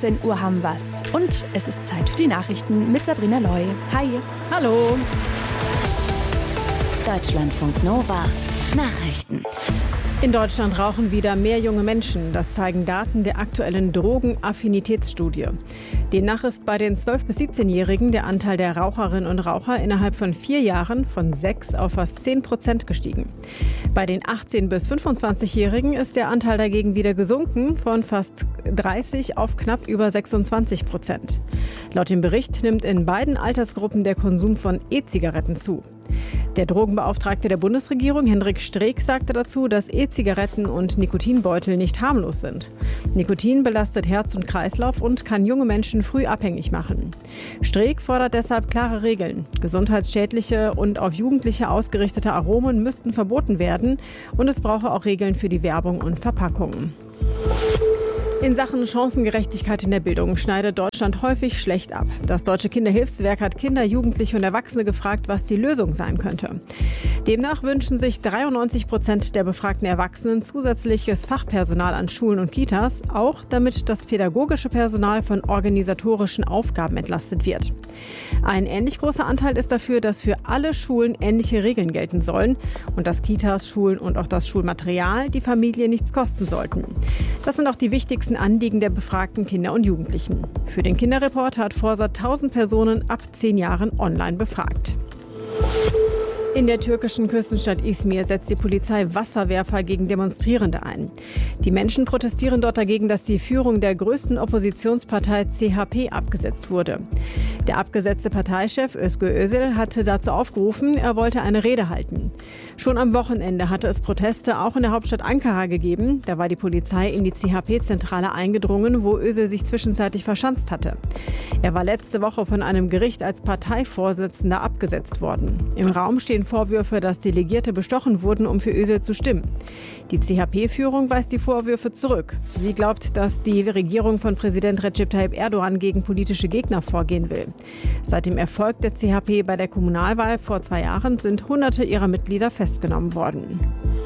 16 Uhr haben wir's. Und es ist Zeit für die Nachrichten mit Sabrina Loy. Hi. Hallo. Deutschlandfunk Nova. Nachrichten. In Deutschland rauchen wieder mehr junge Menschen. Das zeigen Daten der aktuellen Drogenaffinitätsstudie. Demnach ist bei den 12- bis 17-Jährigen der Anteil der Raucherinnen und Raucher innerhalb von 4 Jahren von 6 auf fast 10% gestiegen. Bei den 18- bis 25-Jährigen ist der Anteil dagegen wieder gesunken von fast 30 auf knapp über 26%. Laut dem Bericht nimmt in beiden Altersgruppen der Konsum von E-Zigaretten zu. Der Drogenbeauftragte der Bundesregierung, Hendrik Streeck, sagte dazu, dass E-Zigaretten und Nikotinbeutel nicht harmlos sind. Nikotin belastet Herz und Kreislauf und kann junge Menschen früh abhängig machen. Streeck fordert deshalb klare Regeln. Gesundheitsschädliche und auf Jugendliche ausgerichtete Aromen müssten verboten werden und es brauche auch Regeln für die Werbung und Verpackungen. In Sachen Chancengerechtigkeit in der Bildung schneidet Deutschland häufig schlecht ab. Das Deutsche Kinderhilfswerk hat Kinder, Jugendliche und Erwachsene gefragt, was die Lösung sein könnte. Demnach wünschen sich 93% der befragten Erwachsenen zusätzliches Fachpersonal an Schulen und Kitas, auch damit das pädagogische Personal von organisatorischen Aufgaben entlastet wird. Ein ähnlich großer Anteil ist dafür, dass für alle Schulen ähnliche Regeln gelten sollen und dass Kitas, Schulen und auch das Schulmaterial die Familie nichts kosten sollten. Das sind auch die wichtigsten Anliegen der befragten Kinder und Jugendlichen. Für den Kinderreport hat Vorsat 1000 Personen ab 10 Jahren online befragt. In der türkischen Küstenstadt Izmir setzt die Polizei Wasserwerfer gegen Demonstrierende ein. Die Menschen protestieren dort dagegen, dass die Führung der größten Oppositionspartei CHP abgesetzt wurde. Der abgesetzte Parteichef Özgür Özel hatte dazu aufgerufen, er wollte eine Rede halten. Schon am Wochenende hatte es Proteste auch in der Hauptstadt Ankara gegeben. Da war die Polizei in die CHP-Zentrale eingedrungen, wo Özel sich zwischenzeitlich verschanzt hatte. Er war letzte Woche von einem Gericht als Parteivorsitzender abgesetzt worden. Im Raum stehen Vorwürfe, dass Delegierte bestochen wurden, um für Özel zu stimmen. Die CHP-Führung weist die Vorwürfe zurück. Sie glaubt, dass die Regierung von Präsident Recep Tayyip Erdogan gegen politische Gegner vorgehen will. Seit dem Erfolg der CHP bei der Kommunalwahl vor 2 Jahren sind Hunderte ihrer Mitglieder festgenommen worden.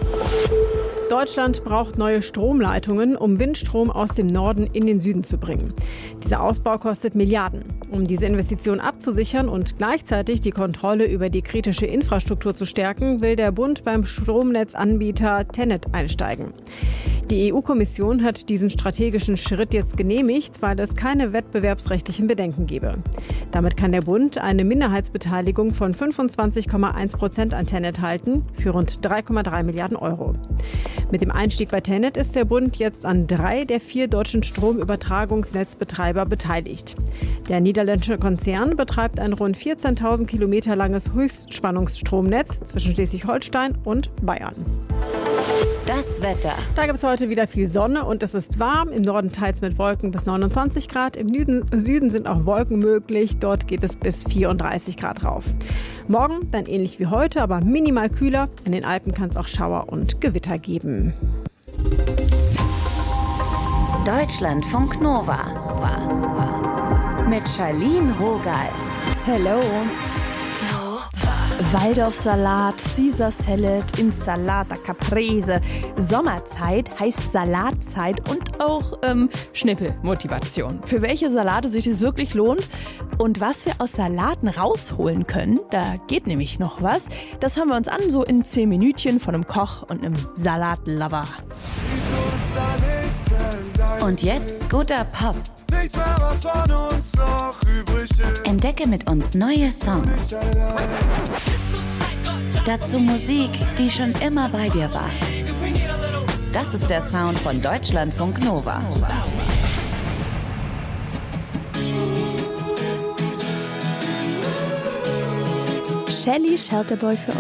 Deutschland braucht neue Stromleitungen, um Windstrom aus dem Norden in den Süden zu bringen. Dieser Ausbau kostet Milliarden. Um diese Investition abzusichern und gleichzeitig die Kontrolle über die kritische Infrastruktur zu stärken, will der Bund beim Stromnetzanbieter TenneT einsteigen. Die EU-Kommission hat diesen strategischen Schritt jetzt genehmigt, weil es keine wettbewerbsrechtlichen Bedenken gebe. Damit kann der Bund eine Minderheitsbeteiligung von 25,1% an TenneT halten, für rund 3,3 Milliarden Euro. Mit dem Einstieg bei TenneT ist der Bund jetzt an 3 der 4 deutschen Stromübertragungsnetzbetreiber beteiligt. Der niederländische Konzern betreibt ein rund 14.000 Kilometer langes Höchstspannungsstromnetz zwischen Schleswig-Holstein und Bayern. Das Wetter. Da gibt es heute wieder viel Sonne und es ist warm. Im Norden teils mit Wolken bis 29 Grad. Im Süden sind auch Wolken möglich. Dort geht es bis 34 Grad rauf. Morgen dann ähnlich wie heute, aber minimal kühler. In den Alpen kann es auch Schauer und Gewitter geben. Deutschlandfunk Nova. Mit Charlene Rogal. Hello. Waldorfsalat, Caesar Salad, Insalata Caprese. Sommerzeit heißt Salatzeit und auch Schnippelmotivation. Für welche Salate sich das wirklich lohnt und was wir aus Salaten rausholen können, da geht nämlich noch was. Das hören wir uns an, so in 10 Minütchen von einem Koch und einem Salatlover. Und jetzt guter Pop. Nichts mehr, was von uns noch übrig ist. Entdecke mit uns neue Songs. Dazu Musik, die schon immer bei dir war. Das ist der Sound von Deutschlandfunk Nova. Shelly Shelterboy für